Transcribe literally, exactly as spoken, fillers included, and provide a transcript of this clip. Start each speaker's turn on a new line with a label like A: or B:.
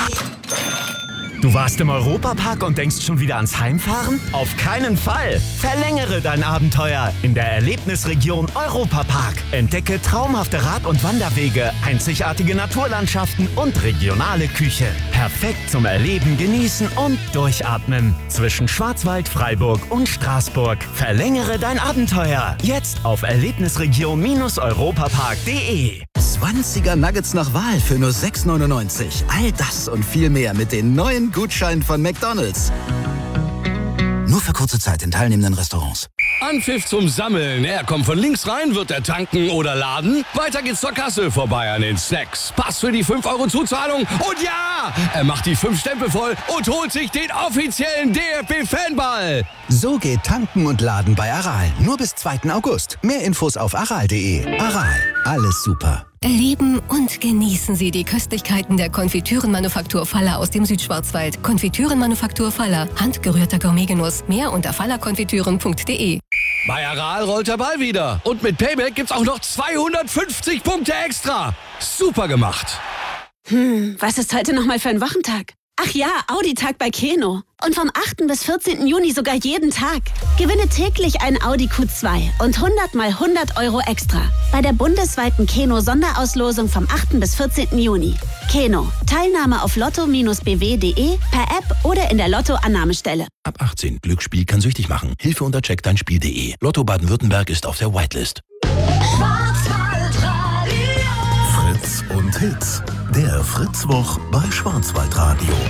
A: Du warst im Europapark und denkst schon wieder ans Heimfahren? Auf keinen Fall! Verlängere dein Abenteuer in der Erlebnisregion Europapark. Entdecke traumhafte Rad- und Wanderwege, einzigartige Naturlandschaften und regionale Küche. Perfekt zum Erleben, Genießen und Durchatmen. Zwischen Schwarzwald, Freiburg und Straßburg. Verlängere dein Abenteuer. Jetzt auf erlebnisregion europapark punkt de.
B: zwanziger Nuggets nach Wahl für nur sechs neunundneunzig. All das und viel mehr mit den neuen Gutscheinen von McDonald's. Nur für kurze Zeit in teilnehmenden Restaurants.
C: Anpfiff zum Sammeln. Er kommt von links rein, wird er tanken oder laden. Weiter geht's zur Kasse, vorbei an den Snacks. Pass für die fünf Euro Zuzahlung. Und ja, er macht die fünf Stempel voll und holt sich den offiziellen D F B-Fanball.
B: So geht Tanken und Laden bei Aral. Nur bis zweiten August. Mehr Infos auf aral punkt de. Aral, alles super.
D: Erleben und genießen Sie die Köstlichkeiten der Konfitürenmanufaktur Faller aus dem Südschwarzwald. Konfitürenmanufaktur Faller. Handgerührter Gourmetgenuss. Mehr unter fallerkonfitüren punkt de.
C: Bei Aral rollt der Ball wieder. Und mit Payback gibt's auch noch zweihundertfünfzig Punkte extra. Super gemacht.
E: Hm, was ist heute nochmal für ein Wochentag? Ach ja, Audi-Tag bei Keno. Und vom achten bis vierzehnten Juni sogar jeden Tag. Gewinne täglich ein Audi Q zwei und hundert mal hundert Euro extra. Bei der bundesweiten Keno-Sonderauslosung vom achten bis vierzehnten Juni. Keno. Teilnahme auf lotto b w punkt de, per App oder in der Lotto-Annahmestelle.
F: Ab achtzehn. Glücksspiel kann süchtig machen. Hilfe unter check dein Spiel punkt de. Lotto Baden-Württemberg ist auf der Whitelist.
G: Fritz und Hits. Der Fritzwoch bei Schwarzwaldradio.